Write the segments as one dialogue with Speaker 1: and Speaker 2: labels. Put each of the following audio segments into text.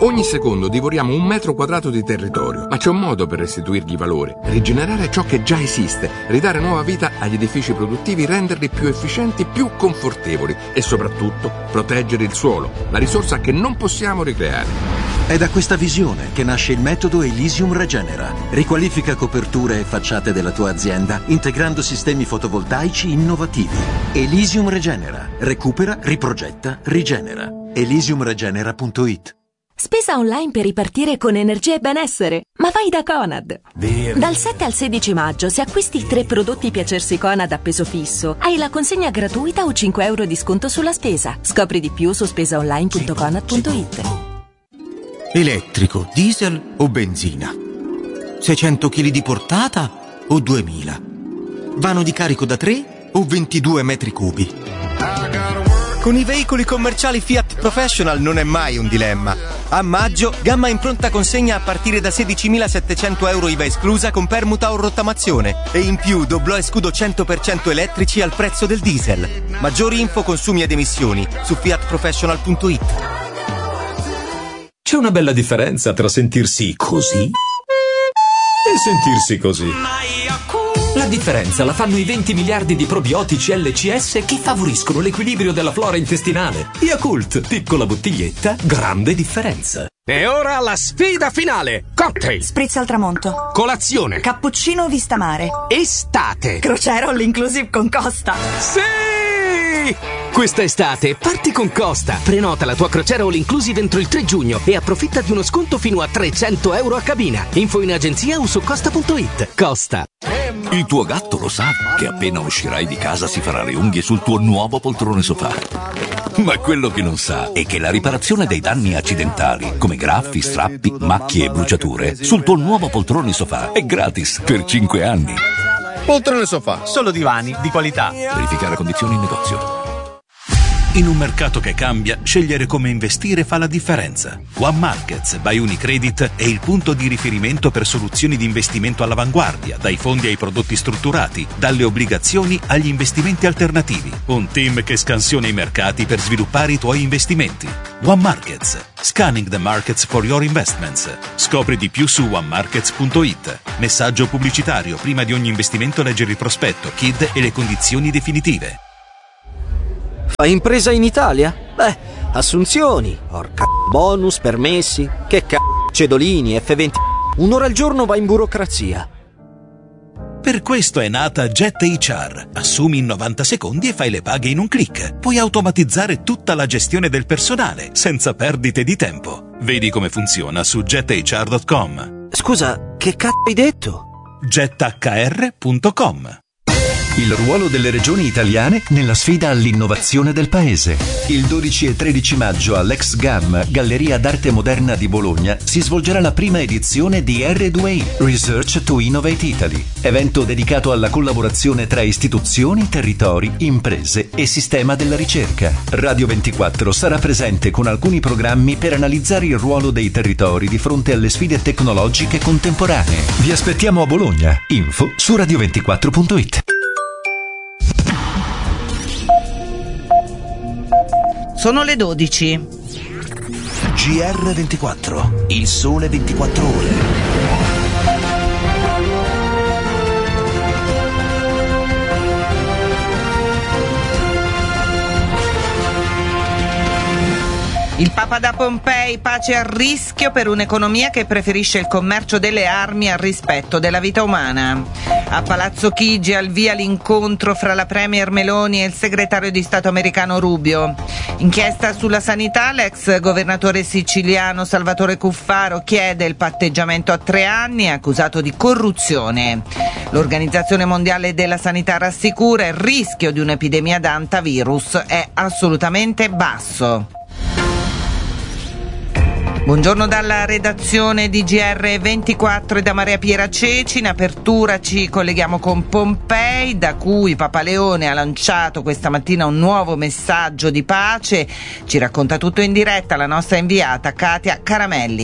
Speaker 1: Ogni secondo divoriamo 1 metro quadrato di territorio, ma c'è un modo per restituirgli valore: rigenerare ciò che già esiste, ridare nuova vita agli edifici produttivi, renderli più efficienti, più confortevoli e soprattutto proteggere il suolo, la risorsa che non possiamo ricreare.
Speaker 2: È da questa visione che nasce il metodo Elysium Regenera. Riqualifica coperture e facciate della tua azienda integrando sistemi fotovoltaici innovativi. Elysium Regenera. Recupera, riprogetta, rigenera. Elysiumregenera.it.
Speaker 3: Spesa online per ripartire con energia e benessere. Ma vai da Conad. Dal 7 al 16 maggio, se acquisti 3 prodotti Piacersi Conad a peso fisso, hai la consegna gratuita o 5 euro di sconto sulla spesa. Scopri di più su spesaonline.conad.it.
Speaker 4: Elettrico, diesel o benzina? 600 kg di portata o 2000? Vano di carico da 3 o 22 metri cubi? Con i veicoli commerciali Fiat Professional non è mai un dilemma. A maggio, gamma in pronta consegna a partire da 16.700 euro IVA esclusa con permuta o rottamazione. E in più doblò e scudo 100% elettrici al prezzo del diesel. Maggiori info, consumi ed emissioni su fiatprofessional.it.
Speaker 5: C'è una bella differenza tra sentirsi così e sentirsi così. La differenza la fanno i 20 miliardi di probiotici LCS che favoriscono l'equilibrio della flora intestinale. Yakult, piccola bottiglietta, grande differenza.
Speaker 6: E ora la sfida finale. Cocktail,
Speaker 7: spritz al tramonto,
Speaker 6: colazione,
Speaker 7: cappuccino vista mare,
Speaker 6: estate,
Speaker 7: crociera all inclusive con Costa.
Speaker 6: Sì! Questa estate parti con Costa. Prenota la tua crociera all inclusive entro il 3 giugno e approfitta di uno sconto fino a 300 euro a cabina. Info in agenzia o su costa.it. Costa.
Speaker 8: Il tuo gatto lo sa che appena uscirai di casa si farà le unghie sul tuo nuovo poltrone sofà. Ma quello che non sa è che la riparazione dei danni accidentali, come graffi, strappi, macchie e bruciature, sul tuo nuovo poltrone sofà è gratis per 5 anni.
Speaker 9: Poltrone sofà, solo divani di qualità.
Speaker 8: Verificare condizioni in negozio.
Speaker 10: In un mercato che cambia, scegliere come investire fa la differenza. One Markets by Unicredit è il punto di riferimento per soluzioni di investimento all'avanguardia, dai fondi ai prodotti strutturati, dalle obbligazioni agli investimenti alternativi. Un team che scansiona i mercati per sviluppare i tuoi investimenti. One Markets. Scanning the markets for your investments. Scopri di più su onemarkets.it. Messaggio pubblicitario. Prima di ogni investimento leggere il prospetto, KID e le condizioni definitive.
Speaker 11: Fai impresa in Italia? Beh, assunzioni, bonus, permessi, cedolini, F20. Un'ora al giorno va in burocrazia.
Speaker 10: Per questo è nata Jet HR. Assumi in 90 secondi e fai le paghe in un click. Puoi automatizzare tutta la gestione del personale, senza perdite di tempo. Vedi come funziona su jethr.com.
Speaker 11: Scusa, che hai detto?
Speaker 10: jethr.com.
Speaker 12: Il ruolo delle regioni italiane nella sfida all'innovazione del paese. Il 12 e 13 maggio all'Ex GAM, Galleria d'Arte Moderna di Bologna, si svolgerà la prima edizione di R2I, Research to Innovate Italy, evento dedicato alla collaborazione tra istituzioni, territori, imprese e sistema della ricerca. Radio 24 sarà presente con alcuni programmi per analizzare il ruolo dei territori di fronte alle sfide tecnologiche contemporanee. Vi aspettiamo a Bologna. Info su radio24.it.
Speaker 13: Sono le 12.
Speaker 4: GR24, il sole 24 ore.
Speaker 13: Il Papa da Pompei, pace a rischio per un'economia che preferisce il commercio delle armi al rispetto della vita umana. A Palazzo Chigi al via l'incontro fra la premier Meloni e il segretario di Stato americano Rubio. Inchiesta sulla sanità, l'ex governatore siciliano Salvatore Cuffaro chiede il patteggiamento a 3 anni, accusato di corruzione. L'Organizzazione Mondiale della Sanità rassicura il rischio di un'epidemia da antivirus è assolutamente basso. Buongiorno dalla redazione di GR24 e da Maria Piera Ceci. In apertura ci colleghiamo con Pompei, da cui Papa Leone ha lanciato questa mattina un nuovo messaggio di pace. Ci racconta tutto in diretta la nostra inviata Katia Caramelli.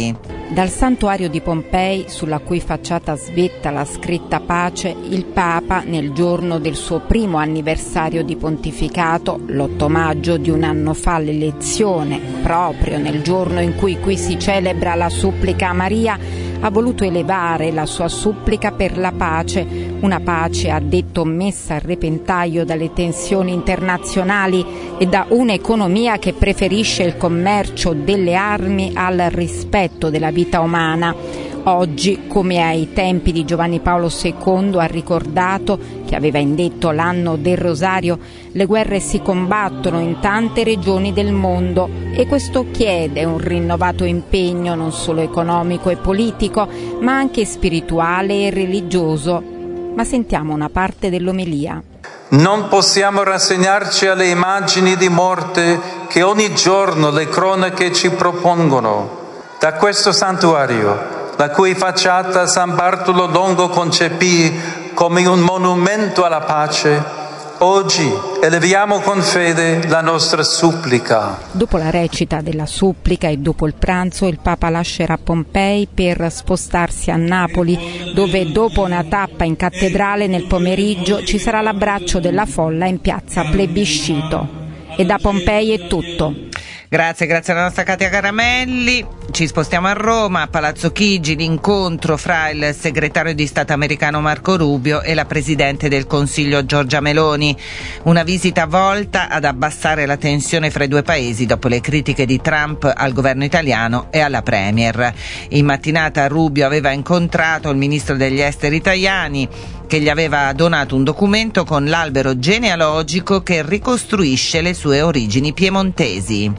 Speaker 14: Dal santuario di Pompei, sulla cui facciata svetta la scritta pace, il Papa, nel giorno del suo primo anniversario di pontificato, l'8 maggio di un anno fa l'elezione, proprio nel giorno in cui qui si celebra la supplica a Maria, ha voluto elevare la sua supplica per la pace, una pace, ha detto, messa a repentaglio dalle tensioni internazionali e da un'economia che preferisce il commercio delle armi al rispetto della vita umana. Oggi, come ai tempi di Giovanni Paolo II ha ricordato, che aveva indetto l'anno del Rosario, le guerre si combattono in tante regioni del mondo e questo chiede un rinnovato impegno non solo economico e politico, ma anche spirituale e religioso. Ma sentiamo una parte dell'omelia.
Speaker 15: Non possiamo rassegnarci alle immagini di morte che ogni giorno le cronache ci propongono. Da questo santuario, la cui facciata San Bartolo Longo concepì come un monumento alla pace, oggi eleviamo con fede la nostra supplica.
Speaker 14: Dopo la recita della supplica e dopo il pranzo, il Papa lascerà Pompei per spostarsi a Napoli, dove dopo una tappa in cattedrale nel pomeriggio ci sarà l'abbraccio della folla in piazza Plebiscito. E da Pompei è tutto.
Speaker 13: Grazie alla nostra Katia Caramelli. Ci spostiamo a Roma, a Palazzo Chigi, l'incontro fra il segretario di Stato americano Marco Rubio e la Presidente del Consiglio Giorgia Meloni. Una visita volta ad abbassare la tensione fra i due paesi dopo le critiche di Trump al governo italiano e alla Premier. In mattinata Rubio aveva incontrato il ministro degli esteri Tajani, che gli aveva donato un documento con l'albero genealogico che ricostruisce le sue origini piemontesi.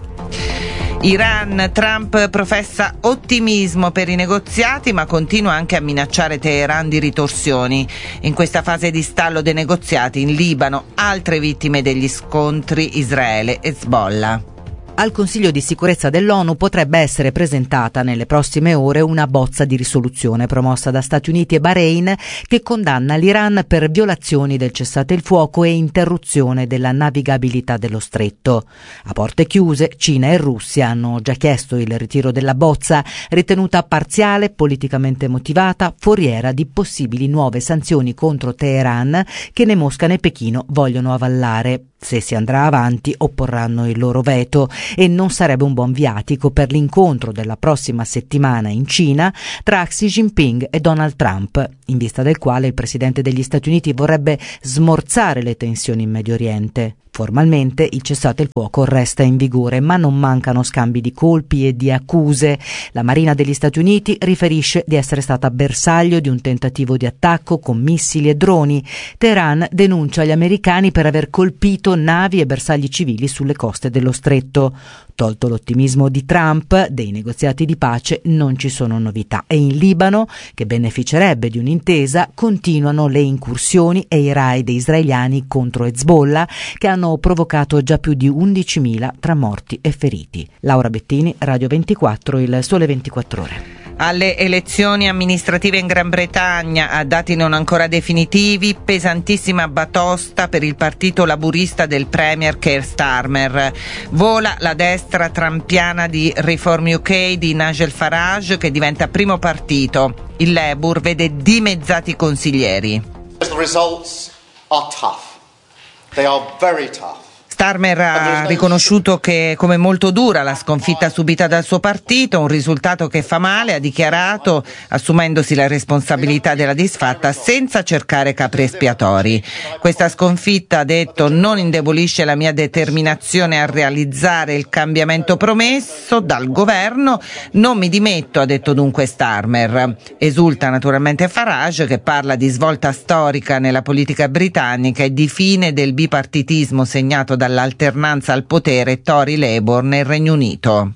Speaker 13: Iran, Trump professa ottimismo per i negoziati ma continua anche a minacciare Teheran di ritorsioni. In questa fase di stallo dei negoziati in Libano, altre vittime degli scontri Israele e Hezbollah.
Speaker 16: Al Consiglio di sicurezza dell'ONU potrebbe essere presentata nelle prossime ore una bozza di risoluzione promossa da Stati Uniti e Bahrain che condanna l'Iran per violazioni del cessate il fuoco e interruzione della navigabilità dello stretto. A porte chiuse, Cina e Russia hanno già chiesto il ritiro della bozza, ritenuta parziale, politicamente motivata, foriera di possibili nuove sanzioni contro Teheran che né Mosca né Pechino vogliono avallare. Se si andrà avanti opporranno il loro veto e non sarebbe un buon viatico per l'incontro della prossima settimana in Cina tra Xi Jinping e Donald Trump, in vista del quale il presidente degli Stati Uniti vorrebbe smorzare le tensioni in Medio Oriente. Formalmente il cessate il fuoco resta in vigore, ma non mancano scambi di colpi e di accuse. La Marina degli Stati Uniti riferisce di essere stata bersaglio di un tentativo di attacco con missili e droni. Teheran denuncia gli americani per aver colpito navi e bersagli civili sulle coste dello stretto. Tolto l'ottimismo di Trump, dei negoziati di pace non ci sono novità e in Libano, che beneficerebbe di un'intesa, continuano le incursioni e i raid israeliani contro Hezbollah che hanno provocato già più di 11.000 tra morti e feriti. Laura Bettini, Radio 24, Il Sole 24 Ore.
Speaker 13: Alle elezioni amministrative in Gran Bretagna, a dati non ancora definitivi, pesantissima batosta per il partito laburista del premier Keir Starmer. Vola la destra trampiana di Reform UK di Nigel Farage, che diventa primo partito. Il Labour vede dimezzati consiglieri.
Speaker 17: The results are tough. They are very tough.
Speaker 13: Starmer ha riconosciuto che come molto dura la sconfitta subita dal suo partito, un risultato che fa male, ha dichiarato, assumendosi la responsabilità della disfatta senza cercare capri espiatori. Questa sconfitta, ha detto, non indebolisce la mia determinazione a realizzare il cambiamento promesso dal governo, non mi dimetto, ha detto dunque Starmer. Esulta naturalmente Farage, che parla di svolta storica nella politica britannica e di fine del bipartitismo segnato dall'alternanza al potere Tory-Labour nel Regno Unito.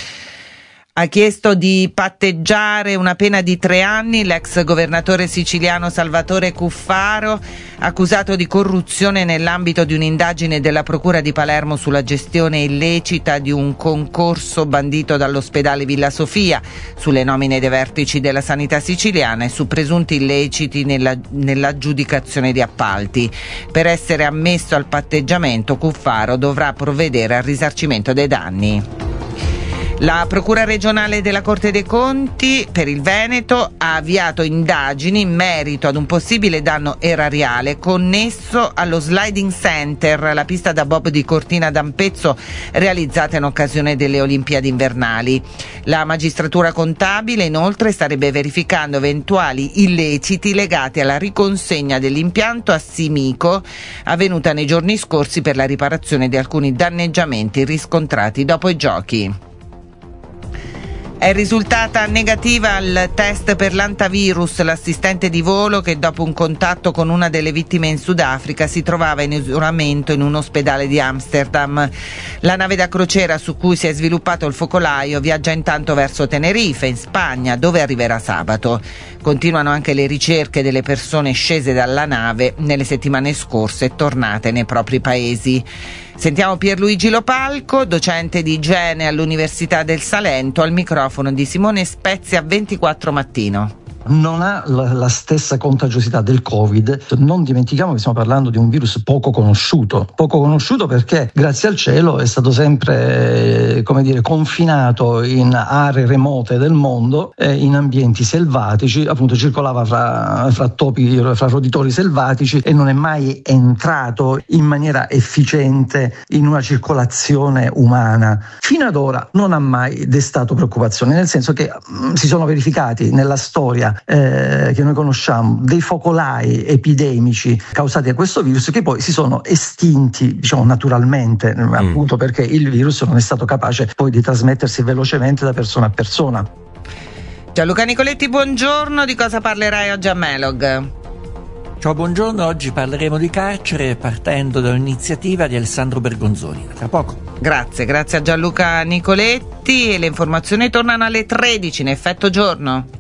Speaker 13: Ha chiesto di patteggiare una pena di 3 anni l'ex governatore siciliano Salvatore Cuffaro, accusato di corruzione nell'ambito di un'indagine della Procura di Palermo sulla gestione illecita di un concorso bandito dall'ospedale Villa Sofia, sulle nomine dei vertici della sanità siciliana e su presunti illeciti nell'aggiudicazione di appalti. Per essere ammesso al patteggiamento, Cuffaro dovrà provvedere al risarcimento dei danni. La Procura regionale della Corte dei Conti per il Veneto ha avviato indagini in merito ad un possibile danno erariale connesso allo Sliding Center, la pista da bob di Cortina d'Ampezzo realizzata in occasione delle Olimpiadi invernali. La magistratura contabile inoltre starebbe verificando eventuali illeciti legati alla riconsegna dell'impianto a Simico avvenuta nei giorni scorsi per la riparazione di alcuni danneggiamenti riscontrati dopo i giochi. È risultata negativa al test per l'antivirus l'assistente di volo che dopo un contatto con una delle vittime in Sudafrica si trovava in isolamento in un ospedale di Amsterdam. La nave da crociera su cui si è sviluppato il focolaio viaggia intanto verso Tenerife, in Spagna, dove arriverà sabato. Continuano anche le ricerche delle persone scese dalla nave nelle settimane scorse e tornate nei propri paesi. Sentiamo Pierluigi Lopalco, docente di igiene all'Università del Salento, al microfono di Simone Spezia, 24 Mattino.
Speaker 18: Non ha la stessa contagiosità del Covid. Non dimentichiamo che stiamo parlando di un virus poco conosciuto perché grazie al cielo è stato sempre confinato in aree remote del mondo, in ambienti selvatici, appunto circolava fra topi, fra roditori selvatici e non è mai entrato in maniera efficiente in una circolazione umana. Fino ad ora non ha mai destato preoccupazione, nel senso che si sono verificati nella storia che noi conosciamo dei focolai epidemici causati da questo virus che poi si sono estinti, naturalmente, appunto perché il virus non è stato capace poi di trasmettersi velocemente da persona a persona.
Speaker 13: Gianluca Nicoletti, buongiorno, di cosa parlerai oggi a Melog?
Speaker 19: Ciao, buongiorno, oggi parleremo di carcere partendo da un'iniziativa di Alessandro Bergonzoni. Tra poco.
Speaker 13: Grazie a Gianluca Nicoletti, e le informazioni tornano alle 13 in effetto giorno.